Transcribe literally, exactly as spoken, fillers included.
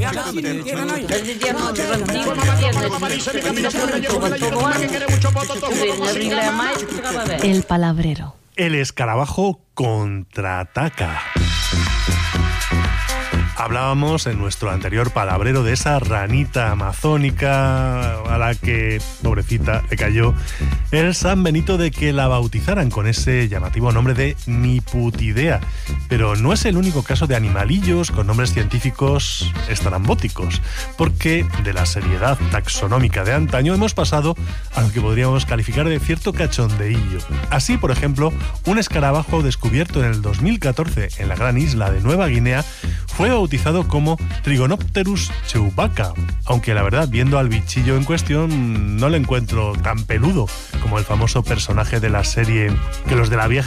El palabrero. El escarabajo contraataca. Hablábamos en nuestro anterior palabrero de esa ranita amazónica a la que, pobrecita, le cayó el San Benito de que la bautizaran con ese llamativo nombre de ni putidea. Pero no es el único caso de animalillos con nombres científicos estrambóticos, porque de la seriedad taxonómica de antaño hemos pasado a lo que podríamos calificar de cierto cachondeillo. Así, por ejemplo, un escarabajo descubierto en el dos mil catorce en la gran isla de Nueva Guinea fue bautizado como Trigonopterus chewbacca, aunque la verdad, viendo al bichillo en cuestión, no le encuentro tan peludo como el famoso personaje de la serie que los de la vieja